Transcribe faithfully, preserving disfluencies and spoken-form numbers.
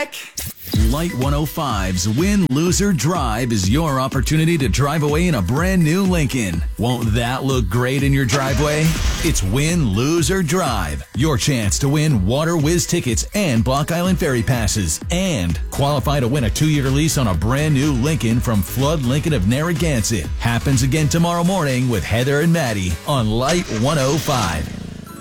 back. Light one oh five's Win, Lose, or Drive is your opportunity to drive away in a brand new Lincoln. Won't that look great in your driveway? It's Win, Lose, or Drive. Your chance to win Water Whiz tickets and Block Island Ferry passes. And qualify to win a two-year lease on a brand new Lincoln from Flood Lincoln of Narragansett. Happens again tomorrow morning with Heather and Maddie on Light one oh five.